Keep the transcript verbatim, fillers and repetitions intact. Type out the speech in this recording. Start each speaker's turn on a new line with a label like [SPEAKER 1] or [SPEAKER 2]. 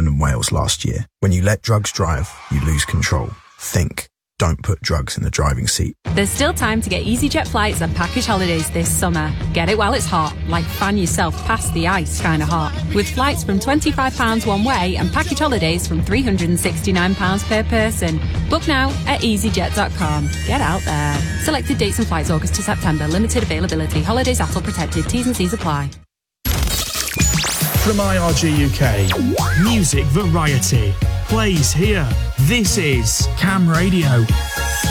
[SPEAKER 1] Scotland and Wales last year. When you let drugs drive, you lose control. Think. Don't put drugs in the driving seat.
[SPEAKER 2] There's still time to get EasyJet flights and package holidays this summer. Get it while it's hot, like fan yourself past the ice kind of hot. With flights from twenty-five pounds one way and package holidays from three hundred sixty-nine pounds per person. Book now at easyjet dot com. Get out there. Selected dates and flights August to September. Limited availability. Holidays A T L protected. T's and C's apply.
[SPEAKER 3] From I R G U K, music variety plays here. This is Cam Radio.